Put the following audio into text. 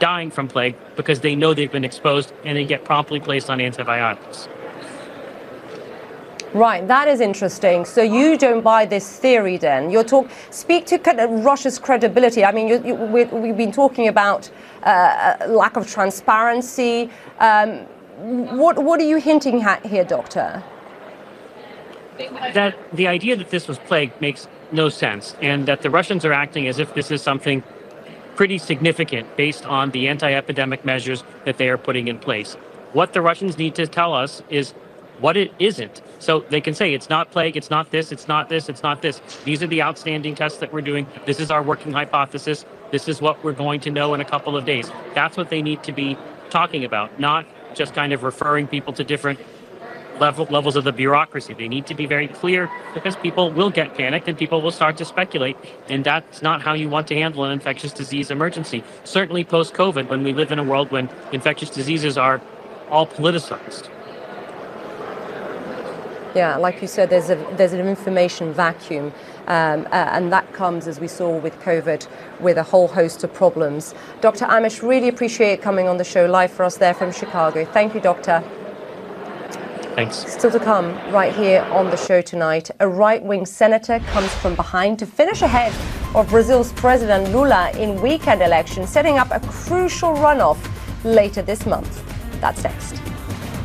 dying from plague because they know they've been exposed and they get promptly placed on antibiotics. Right, that is interesting. So you don't buy this theory then? Speak to kind of Russia's credibility. I mean, we've been talking about lack of transparency. What are you hinting at here, Doctor? That the idea that this was plague makes no sense, and that the Russians are acting as if this is something pretty significant based on the anti-epidemic measures that they are putting in place. What the Russians need to tell us is what it isn't. So they can say it's not plague, it's not this, it's not this, it's not this. These are the outstanding tests that we're doing. This is our working hypothesis. This is what we're going to know in a couple of days. That's what they need to be talking about, not just kind of referring people to different levels of the bureaucracy. They need to be very clear, because people will get panicked and people will start to speculate. And that's not how you want to handle an infectious disease emergency. Certainly post-COVID, when we live in a world when infectious diseases are all politicized. Yeah, like you said, there's an information vacuum, and that comes, as we saw with COVID, with a whole host of problems. Dr. Amish, really appreciate coming on the show live for us there from Chicago. Thank you, Doctor. Thanks. Still to come right here on the show tonight, a right-wing senator comes from behind to finish ahead of Brazil's President Lula in weekend elections, setting up a crucial runoff later this month. That's next.